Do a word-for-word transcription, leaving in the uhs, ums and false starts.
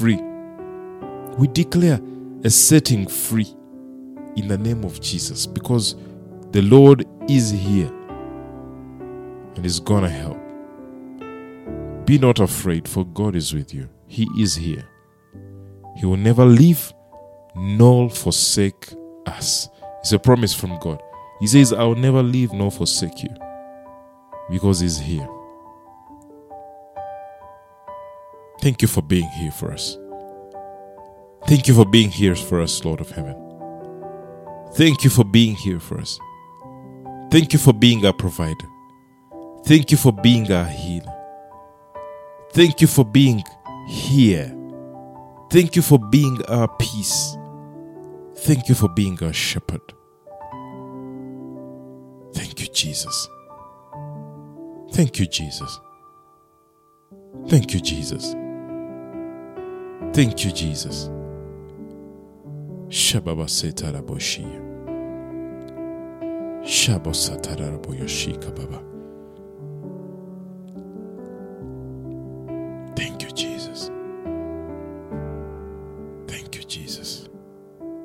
free. We declare a setting free in the name of Jesus, because the Lord is here and is gonna help. Be not afraid, for God is with you. He is here. He will never leave nor forsake us. It's a promise from God. He says, I will never leave nor forsake you, because He's here. Thank you for being here for us. Thank you for being here for us, Lord of Heaven. Thank you for being here for us. Thank you for being our provider. Thank you for being our healer. Thank you for being here. Thank you for being our peace. Thank you for being our shepherd. Thank you, Jesus. Thank you, Jesus. Thank you, Jesus. Thank you, Jesus. Shababa setaraboshi. Shabo sataraboyoshi kababa.